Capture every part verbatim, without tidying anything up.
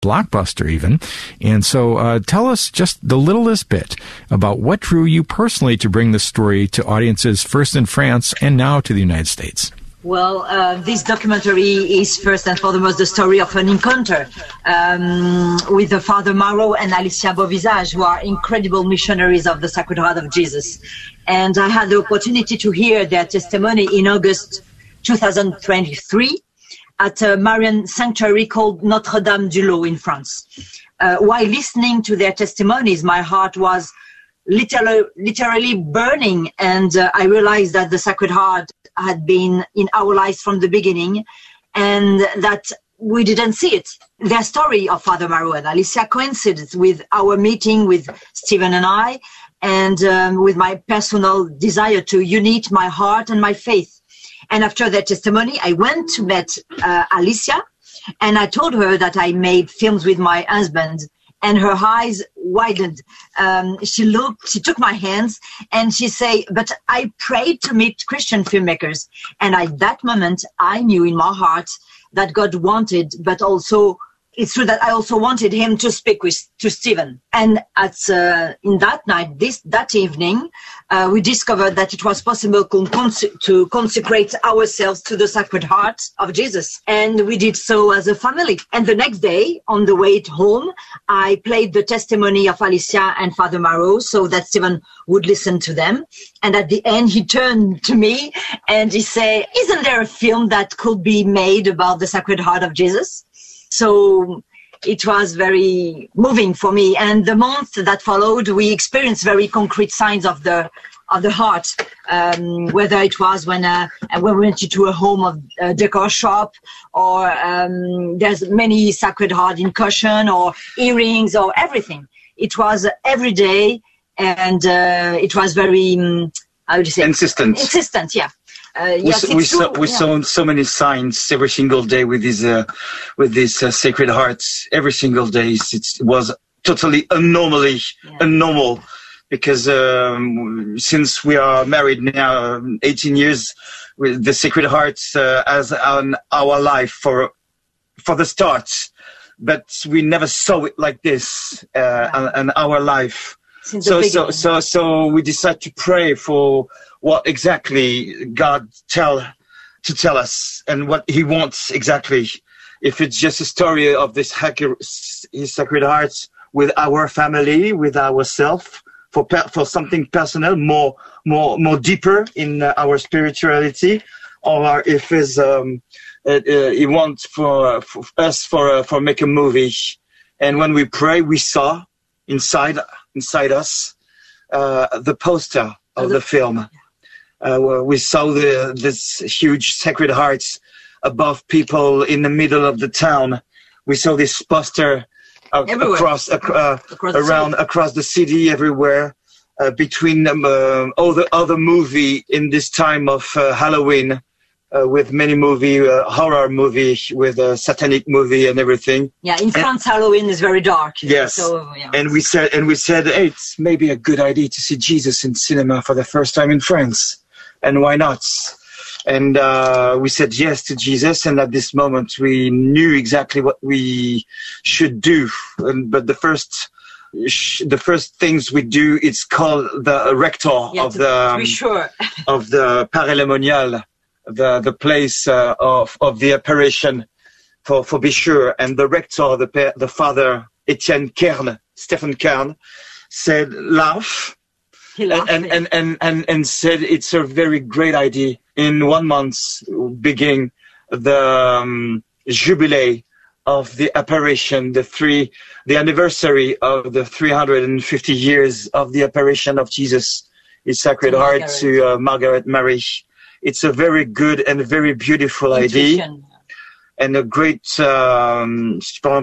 blockbuster even. And so uh, tell us just the littlest bit about what drew you personally to bring this story to audiences first in France and now to the United States. Well, uh, this documentary is first and foremost the story of an encounter um, with the Father Marot and Alicia Beauvisage, who are incredible missionaries of the Sacred Heart of Jesus. And I had the opportunity to hear their testimony in August two thousand twenty-three at a Marian sanctuary called Notre-Dame-du-Lot in France. Uh, while listening to their testimonies, my heart was literally, literally burning, and uh, I realized that the Sacred Heart had been in our lives from the beginning, and that we didn't see it. Their story of Father Marot and Alicia coincided with our meeting with Stephen and I, and um, with my personal desire to unite my heart and my faith. And after their testimony, I went to meet uh, Alicia, and I told her that I made films with my husband, and her eyes widened. Um, she looked, she took my hands, and she said, but I prayed to meet Christian filmmakers. And at that moment, I knew in my heart that God wanted, but also, it's true that I also wanted him to speak with to Stephen. And at uh, in that night, this that evening, uh, we discovered that it was possible cons- to consecrate ourselves to the Sacred Heart of Jesus, and we did so as a family. And the next day, on the way home, I played the testimony of Alicia and Father Marot so that Stephen would listen to them. And at the end, he turned to me and he said, "Isn't there a film that could be made about the Sacred Heart of Jesus?" So it was very moving for me. And the month that followed, we experienced very concrete signs of the of the heart, um, whether it was when, uh, when we went to a home of a decor shop, or um, there's many Sacred Heart in cushion or earrings or everything. It was every day, and uh, it was very, um, how would you say? Insistent. Insistent, yeah. Uh, we yes, saw, we, true. saw, we yeah. saw so many signs every single day with these uh, with these uh, Sacred Hearts. Every single day, it was totally abnormally yeah. abnormal, because um, since we are married now, eighteen years, with the Sacred Hearts uh, as on our life for for the start, but we never saw it like this uh, yeah. in, in our life. Since so the so so so we decided to pray for what exactly God tell to tell us, and what He wants exactly. If it's just a story of this His Sacred Hearts with our family, with ourselves, for for something personal, more more more deeper in our spirituality, or if it's um, uh, uh, He wants for, for us for uh, for make a movie. And when we pray, we saw inside inside us uh, the poster of the film. Uh, we saw the, this huge Sacred Hearts above people in the middle of the town. We saw this poster uh, across, uh, across around the across the city, everywhere, uh, between um, uh, all the other movie in this time of uh, Halloween, uh, with many movie, uh, horror movie, with a satanic movie and everything. Yeah, in France, and, Halloween is very dark. Yes, so, yeah. and we said, and we said, hey, it's maybe a good idea to see Jesus in cinema for the first time in France. And why not? And uh, we said yes to Jesus. And at this moment, we knew exactly what we should do. And, but the first, sh- the first things we do, it's called the rector yeah, of the um, sure. of the Paray-le-Monial, the the place uh, of of the apparition, for for be sure. And the rector, the the father Etienne Kern, Stephen Kern, said laugh. And, and, and, and, and said it's a very great idea. In one month, beginning the um, jubilee of the apparition, the three, the anniversary of the three hundred fifty years of the apparition of Jesus, His Sacred to Heart Margaret. to uh, Margaret Mary. It's a very good and very beautiful Intuition. idea, and a great. Um,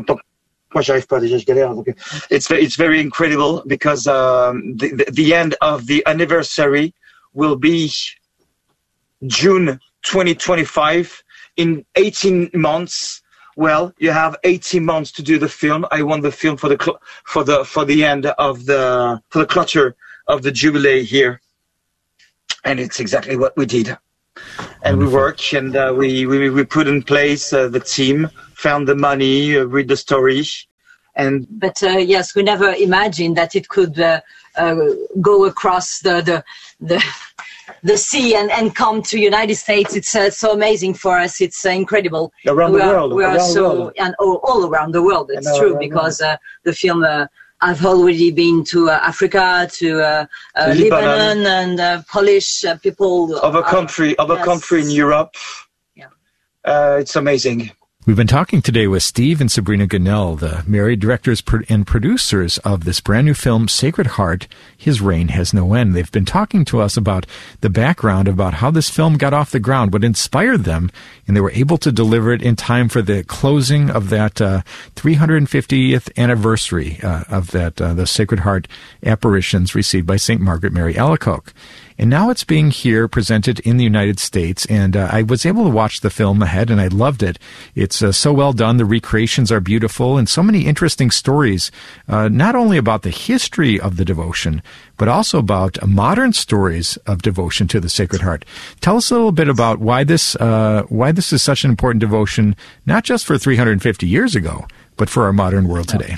It's it's very incredible, because um, the, the the end of the anniversary will be June twenty twenty-five. In eighteen months, well, you have eighteen months to do the film. I want the film for the cl- for the for the end of the for the closure of the jubilee here, and it's exactly what we did. And we worked, and uh, we, we we put in place uh, the team, found the money, uh, read the story, And but uh, yes, we never imagined that it could uh, uh, go across the the the, the sea and, and come to United States. It's uh, so amazing for us. It's uh, incredible. Around we the are, world. We are around so the world. and all, all around the world. It's And, uh, true around because uh, the film. Uh, I've already been to uh, Africa, to uh, uh, Lebanon. Lebanon, and uh, Polish uh, people. Other country, other yes. country in Europe. Yeah, uh, it's amazing. We've been talking today with Steve and Sabrina Gunnell, the married directors and producers of this brand new film, Sacred Heart, His Reign Has No End. They've been talking to us about the background, about how this film got off the ground, what inspired them, and they were able to deliver it in time for the closing of that uh, three hundred fiftieth anniversary uh, of that uh, the Sacred Heart apparitions received by Saint Margaret Mary Alacoque. And now it's being here presented in the United States, and uh, I was able to watch the film ahead, and I loved it. It's uh, so well done. The recreations are beautiful, and so many interesting stories, uh, not only about the history of the devotion, but also about modern stories of devotion to the Sacred Heart. Tell us a little bit about why this uh, why this is such an important devotion, not just for three hundred fifty years ago, but for our modern world today.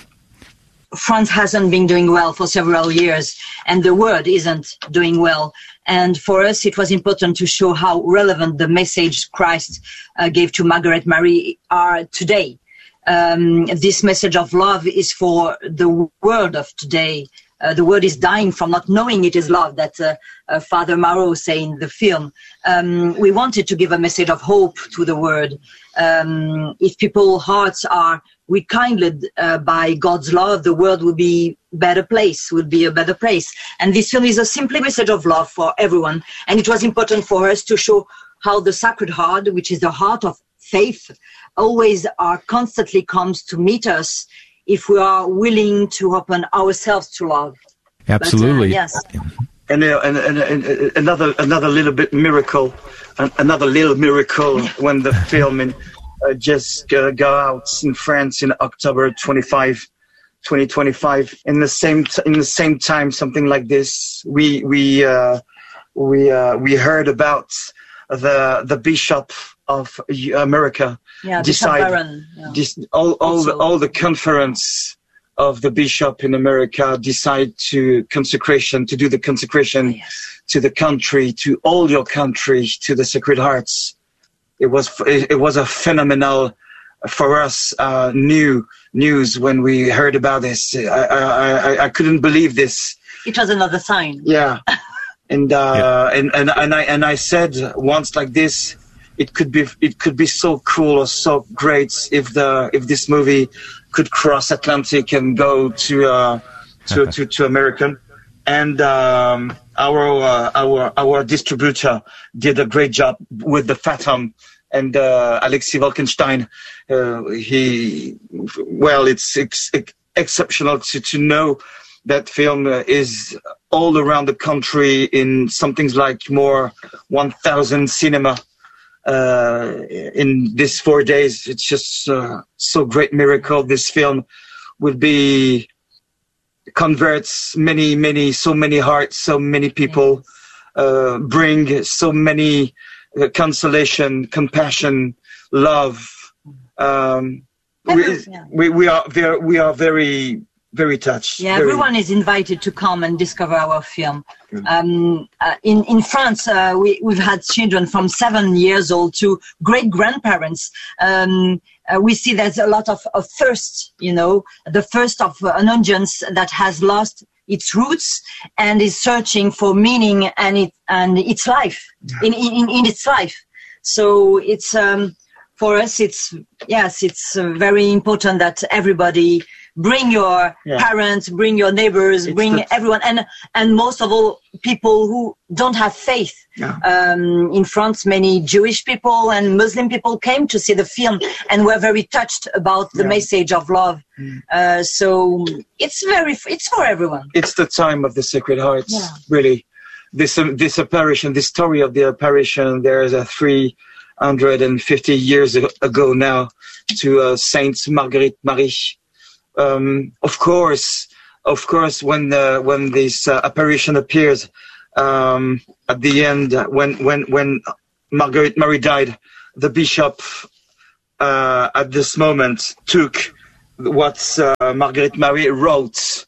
France hasn't been doing well for several years, and the world isn't doing well. And for us, it was important to show how relevant the message Christ uh, gave to Margaret Mary are today. Um, this message of love is for the world of today. Uh, the world is dying from not knowing it is love, that uh, uh, Father Marrow say in the film. Um, we wanted to give a message of hope to the world. Um, if people's hearts are rekindled uh, by God's love, the world will be a better place, will be a better place. And this film is a simple message of love for everyone. And it was important for us to show how the Sacred Heart, which is the heart of faith, always are constantly comes to meet us if we are willing to open ourselves to love. Absolutely. But, uh, yes. And, uh, and, and, and another another little bit miracle, another little miracle when the film in, uh, just uh, go out in France in October twenty-fifth, twenty twenty-five. In the same t- in the same time, something like this, we we uh, we uh, we heard about the the Bishop of America. Yeah, decide Baron, yeah. this, all all the, all the conference of the bishop in America decide to consecration to do the consecration oh, yes. to the country, to all your country, to the Sacred Hearts. It was it, it was a phenomenal for us uh, new news when we heard about this. I, I I I couldn't believe this. It was another sign. Yeah, and uh, yeah. and and and I and I said once like this. It could be it could be so cool or so great if the if this movie could cross Atlantic and go to uh, to, to to American, and um, our uh, our our distributor did a great job with the Phantom and uh, Alexei Wolkenstein. Uh, he well, it's ex- exceptional to to know that film is all around the country in something like more one thousand cinema. Uh, in these four days, it's just uh, so great miracle. This film will be converts many, many, so many hearts, so many people, uh, bring so many uh, consolation, compassion, love. Um, we, we we are very we are very. Very touched. Yeah, very. Everyone is invited to come and discover our film. Um, uh, in in France, uh, we we've had children from seven years old to great grandparents. Um, uh, we see there's a lot of, of thirst. You know, the thirst of uh, an audience that has lost its roots and is searching for meaning and it and its life in in, in its life. So it's um, for us. It's yes, it's uh, very important that everybody. Bring your yeah. parents, bring your neighbors, it's bring the... everyone, and and most of all, people who don't have faith. Yeah. Um, in France, many Jewish people and Muslim people came to see the film and were very touched about the yeah. message of love. Mm. Uh, so it's very, it's for everyone. It's the time of the Sacred Hearts, yeah. really. This um, this apparition, this story of the apparition, there is a three hundred fifty years ago now to uh, Saint Marguerite Marie. Um, of course, of course, when the, when this uh, apparition appears um, at the end, when when when Marguerite Marie died, the bishop uh, at this moment took what uh, Marguerite Marie wrote.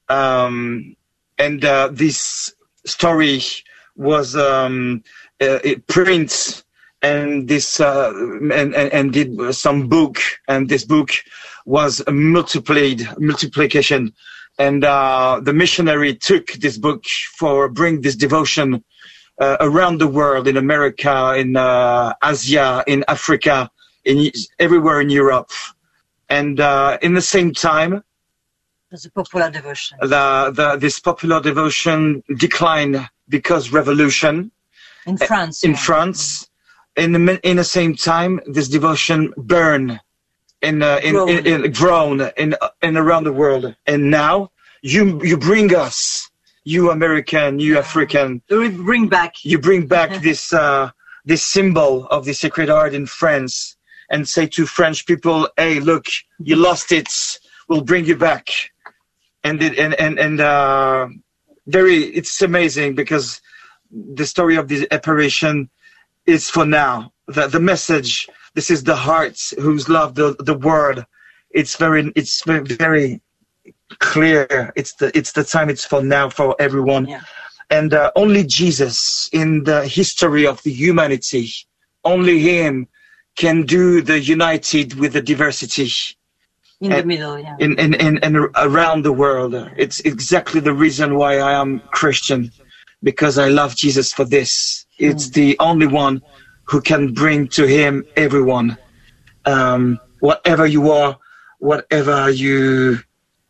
Um, and uh, this story was um, uh, it prints and this uh, and, and and did some book, and this book was multiplied multiplication, and uh, the missionary took this book for bring this devotion uh, around the world, in America, in uh, Asia, in Africa, in everywhere in Europe, and uh, in the same time. There's a popular devotion. The, the, this popular devotion declined because revolution. In France. In yeah. France. In the, in the same time, this devotion burned in, uh, in, grown. in, in, grown in, in around the world. And now you, you bring us, you American, you African. We bring back. You bring back this, uh, this symbol of the Sacred Heart in France, and say to French people, hey, look, you lost it. We'll bring you back. And it, and and and uh, very, it's amazing because the story of this apparition is for now. The the message. This is the hearts who's love the the word. It's very it's very, very clear. It's the it's the time. It's for now for everyone. Yeah. And uh, only Jesus in the history of the humanity, only Him can do the united with the diversity. In and, the middle, yeah. In, in, in, in around the world. It's exactly the reason why I am Christian, because I love Jesus for this. It's mm. the only one who can bring to Him everyone. Um, whatever you are, whatever you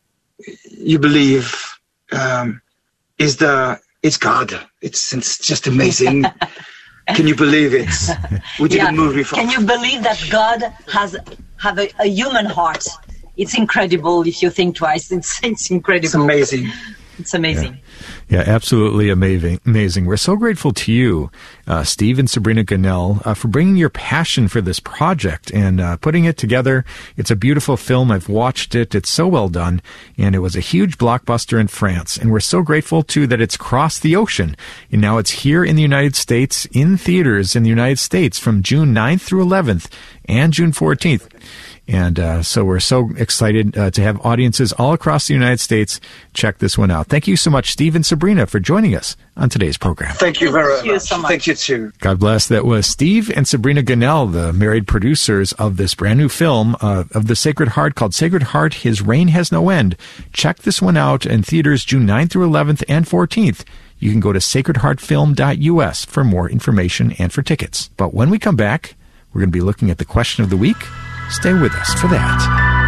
you believe, um, is the it's God. It's it's just amazing. Can you believe it? We did yeah. a movie for. Can you believe that God has have a, a human heart? It's incredible if you think twice. It's it's incredible. It's amazing. It's amazing. Yeah, yeah, absolutely amazing. Amazing. We're so grateful to you, uh, Steve and Sabrina Gunnell, uh, for bringing your passion for this project and uh, putting it together. It's a beautiful film. I've watched it. It's so well done, and it was a huge blockbuster in France. And we're so grateful too that it's crossed the ocean, and now it's here in the United States in theaters in the United States from June ninth through eleventh and June fourteenth. And uh, so we're so excited uh, to have audiences all across the United States check this one out. Thank you so much, Steve and Sabrina, for joining us on today's program. Thank you very Thank you much. so much. Thank you too. God bless. That was Steve and Sabrina Gunnell, the married producers of this brand new film uh, of the Sacred Heart called Sacred Heart, His Reign Has No End. Check this one out in theaters June ninth through eleventh and fourteenth. You can go to sacred heart film dot U S for more information and for tickets. But when we come back, we're going to be looking at the question of the week. Stay with us for that.